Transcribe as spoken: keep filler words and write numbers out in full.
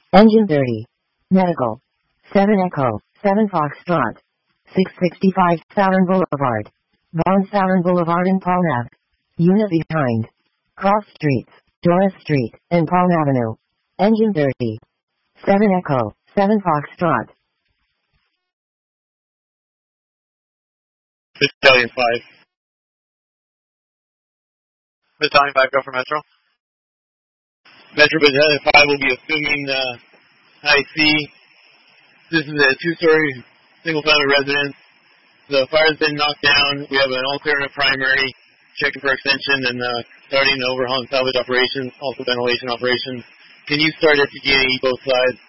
Engine thirty. Medical. seven Echo, seven Foxtrot. six sixty-five Southern Boulevard. Bond Southern Boulevard and Palm Ave. Unit behind. Cross Streets, Doris Street, and Palm Avenue. Engine thirty. seven Echo, seven Foxtrot. Battalion five. Battalion five, go for Metro. Metro Battalion five will be assuming uh, I C. This is a two-story single-family residence. The fire's been knocked down. We have an all-clear primary, checking for extension, and uh, starting overhaul and salvage operations, also ventilation operations. Can you start at G A E both sides?